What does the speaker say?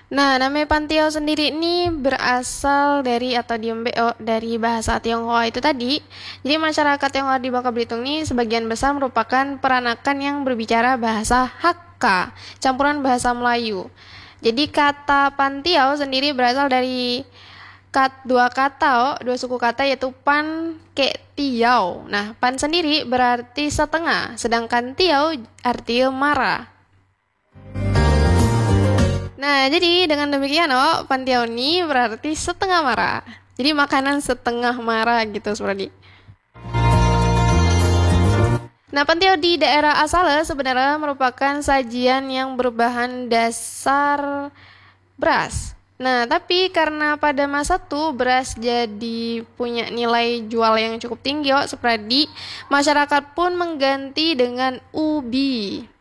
Nah, nama Pantiao sendiri ini berasal dari atau diambil dari bahasa Tionghoa itu tadi. Jadi masyarakat Tionghoa di Bangka Belitung ini sebagian besar merupakan peranakan yang berbicara bahasa Hakka, campuran bahasa Melayu. Jadi kata Pantiao sendiri berasal dari dua suku kata yaitu pan ke tiao. Nah, pan sendiri berarti setengah, sedangkan tiao arti marah. Nah, jadi dengan demikian, pantiao ini berarti setengah marah. Jadi makanan setengah marah gitu, seperti. Nah, pantiao di daerah asalnya sebenarnya merupakan sajian yang berbahan dasar beras. Nah, tapi karena pada masa itu beras jadi punya nilai jual yang cukup tinggi, seperti masyarakat pun mengganti dengan ubi.